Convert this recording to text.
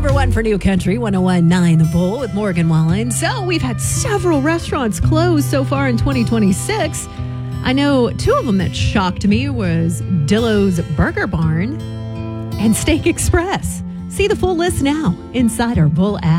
number one for New Country, 101.9 The Bull with Morgan Wallen. So we've had several restaurants close so far in 2026. I know two of them that shocked me was Dillo's Burger Barn and Steak Express. See the full list now inside our Bull app.